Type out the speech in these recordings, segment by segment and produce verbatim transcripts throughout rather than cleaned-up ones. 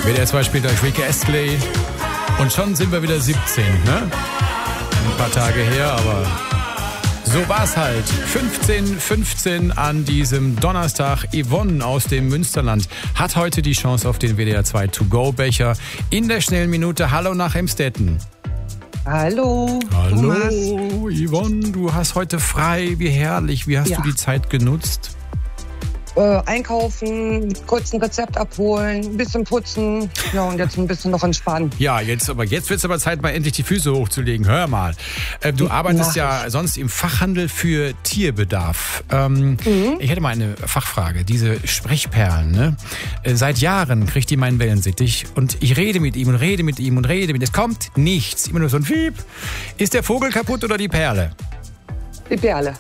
W D R zwei spielt euch Rick Astley. Und schon sind wir wieder siebzehn, ne? Ein paar Tage her, aber so war's halt. fünfzehn fünfzehn an diesem Donnerstag. Yvonne aus dem Münsterland hat heute die Chance auf den W D R zwei To-Go-Becher in der schnellen Minute. Hallo nach Emstetten. Hallo. Hallo, Thomas. Yvonne, du hast heute frei. Wie herrlich. Wie hast Ja. du die Zeit genutzt? Äh, einkaufen, kurz ein Rezept abholen, ein bisschen putzen. Ja, und jetzt ein bisschen noch entspannen. Ja, jetzt aber jetzt wird's aber Zeit, mal endlich die Füße hochzulegen. Hör mal. Äh, du arbeitest Mach ja ich. sonst im Fachhandel für Tierbedarf. Ähm, Mhm. Ich hätte mal eine Fachfrage. Diese Sprechperlen, ne? Äh, Seit Jahren kriegt die meinen Wellensittich und ich rede mit ihm und rede mit ihm und rede mit ihm. Es kommt nichts. Immer nur so ein Fiep. Ist der Vogel kaputt oder die Perle? Die Perle.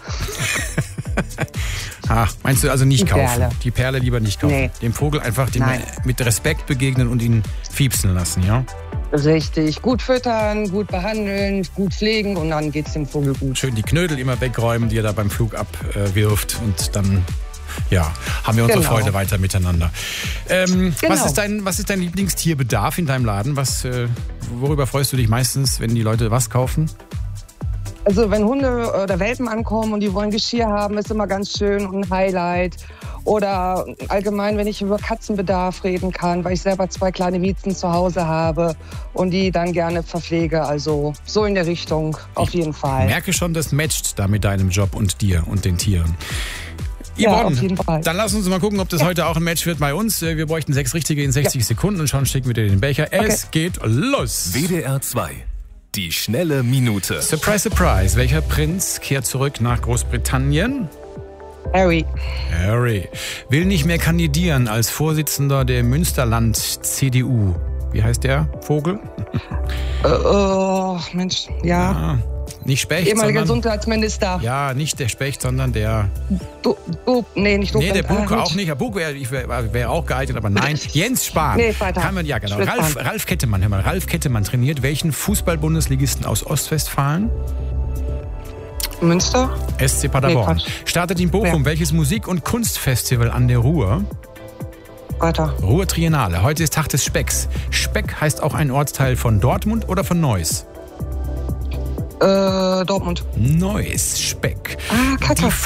Ah, meinst du also nicht Die kaufen? Perle. Die Perle lieber nicht kaufen. Nee. Dem Vogel einfach dem Nein. mit Respekt begegnen und ihn fiepsen lassen, ja? Richtig. Gut füttern, gut behandeln, gut pflegen und dann geht's dem Vogel gut. Schön die Knödel immer wegräumen, die er da beim Flug abwirft und dann ja, haben wir unsere Genau. Freude weiter miteinander. Ähm, Genau. was, ist dein, was ist dein Lieblingstierbedarf in deinem Laden? Was, äh, worüber freust du dich meistens, wenn die Leute was kaufen? Also wenn Hunde oder Welpen ankommen und die wollen Geschirr haben, ist immer ganz schön und ein Highlight. Oder allgemein, wenn ich über Katzenbedarf reden kann, weil ich selber zwei kleine Miezen zu Hause habe und die dann gerne verpflege. Also so in der Richtung auf jeden Fall. Ich merke schon, das matcht da mit deinem Job und dir und den Tieren. Ja, Yvonne, auf jeden Fall. dann lass uns mal gucken, ob das heute auch ein Match wird bei uns. Wir bräuchten sechs Richtige in sechzig Sekunden und schon schicken wir dir den Becher. Es geht los. W D R zwei. Die schnelle Minute. Surprise, surprise. Welcher Prinz kehrt zurück nach Großbritannien? Harry. Harry will nicht mehr kandidieren als Vorsitzender der Münsterland-C D U. Wie heißt der Vogel? Äh, oh, Mensch, ja. Ah, nicht Specht, Ehemaliger sondern... Gesundheitsminister. Ja, nicht der Specht, sondern der... Du, du, nee, nicht du. Nee, der Buke ah, auch nicht. Der Buke wäre wär, wär auch geeignet, aber nein. Jens Spahn. Nee, weiter. Kann man, ja, genau. Schritt Ralf, Spahn. Ralf Kettemann, hör mal. Ralf Kettemann trainiert welchen Fußball-Bundesligisten aus Ostwestfalen? Münster? S C Paderborn. Nee, Quatsch. Startet in Bochum Ja. welches Musik- und Kunstfestival an der Ruhr? Weiter. Ruhr Triennale. Heute ist Tag des Specks. Speck heißt auch ein Ortsteil von Dortmund oder von Neuss? Äh, Dortmund. Neuss, Speck. Ah, Kacke. Die